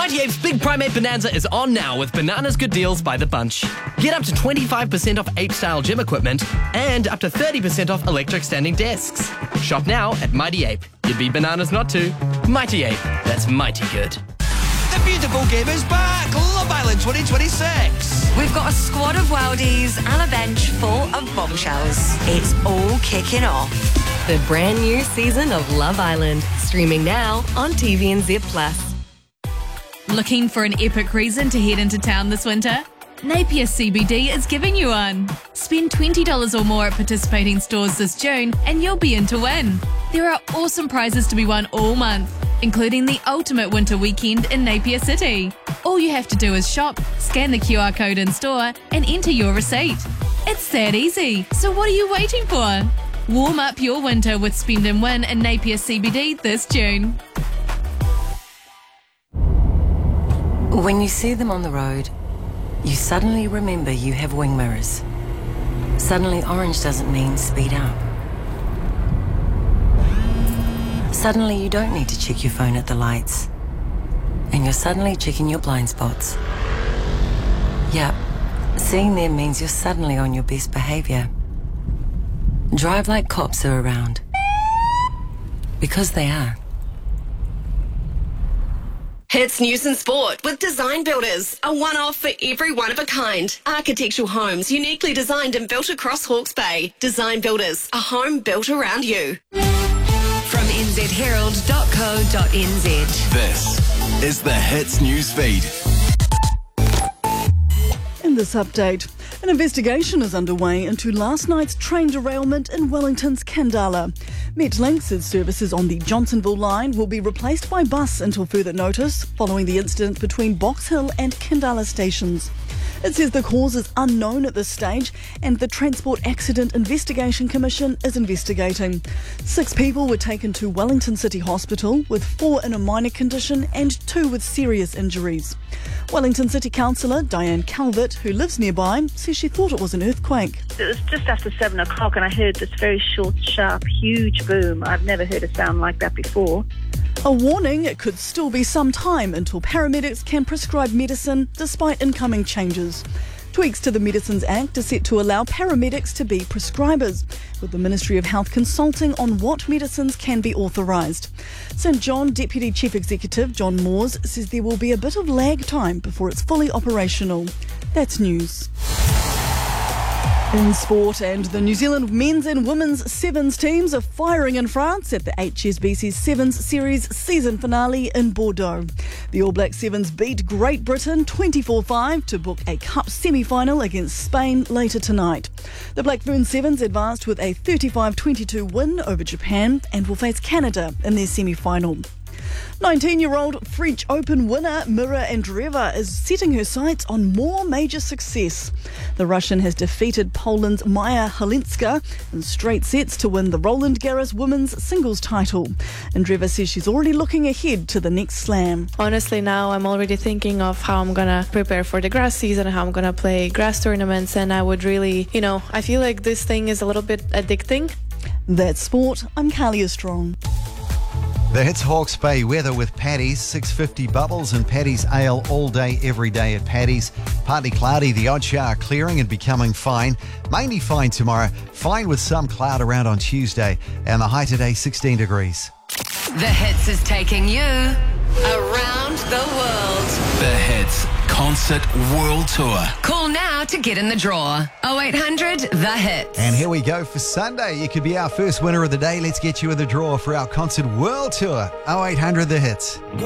Mighty Ape's Big Primate Bonanza is on now with bananas good deals by the bunch. Get up to 25% off ape-style gym equipment and up to 30% off electric standing desks. Shop now at Mighty Ape. You'd be bananas not to. Mighty Ape. That's mighty good. The beautiful game is back! Love Island 2026! We've got a squad of worldies and a bench full of bombshells. It's all kicking off. The brand new season of Love Island, streaming now on TVNZ Plus. Looking for an epic reason to head into town this winter? Napier CBD is giving you one. Spend $20 or more at participating stores this June and you'll be in to win. There are awesome prizes to be won all month, including the ultimate winter weekend in Napier City. All you have to do is shop, scan the QR code in store and enter your receipt. It's that easy, so what are you waiting for? Warm up your winter with Spend and Win in Napier CBD this June. When you see them on the road, you suddenly remember you have wing mirrors. Suddenly orange doesn't mean speed up. Suddenly you don't need to check your phone at the lights. And you're suddenly checking your blind spots. Yep, seeing them means you're suddenly on your best behavior. Drive like cops are around. Because they are. Hits News and Sport with Design Builders, a one-off for every one-of-a-kind. Architectural homes uniquely designed and built across Hawke's Bay. Design Builders, a home built around you. From nzherald.co.nz. This is the Hits News Feed. In this update, an investigation is underway into last night's train derailment in Wellington's Kandala. Metlink says services on the Johnsonville line will be replaced by bus until further notice, following the incident between Box Hill and Kandala stations. It says the cause is unknown at this stage and the Transport Accident Investigation Commission is investigating. 6 people were taken to Wellington City Hospital, with 4 in a minor condition and 2 with serious injuries. Wellington City Councillor Diane Calvert, who lives nearby, says she thought it was an earthquake. It was just after 7 o'clock and I heard this very short, sharp, huge boom. I've never heard a sound like that before. A warning: it could still be some time until paramedics can prescribe medicine despite incoming changes. Tweaks to the Medicines Act are set to allow paramedics to be prescribers, with the Ministry of Health consulting on what medicines can be authorised. St John Deputy Chief Executive John Moores says there will be a bit of lag time before it's fully operational. That's news. In sport, and the New Zealand men's and women's sevens teams are firing in France at the HSBC Sevens Series season finale in Bordeaux. The All Black Sevens beat Great Britain 24-5 to book a cup semi-final against Spain later tonight. The Black Fern Sevens advanced with a 35-22 win over Japan and will face Canada in their semi-final. 19-year-old French Open winner Mira Andreeva is setting her sights on more major success. The Russian has defeated Poland's Maja Halinska in straight sets to win the Roland Garros women's singles title. Andreeva says she's already looking ahead to the next slam. Honestly, now I'm already thinking of how I'm going to prepare for the grass season, how I'm going to play grass tournaments, and I would really, I feel like this thing is a little bit addicting. That's sport. I'm Kalia Strong. The Hits Hawke's Bay weather with Paddy's, 650 bubbles and Paddy's Ale all day, every day at Paddy's. Partly cloudy, the odd shower clearing and becoming fine. Mainly fine tomorrow, fine with some cloud around on Tuesday. And the high today, 16 degrees. The Hits is taking you around the world. The Hits Concert World Tour. Call now to get in the draw. 0800 The Hits. And here we go for Sunday. You could be our first winner of the day. Let's get you in the draw for our Concert World Tour. 0800 The Hits.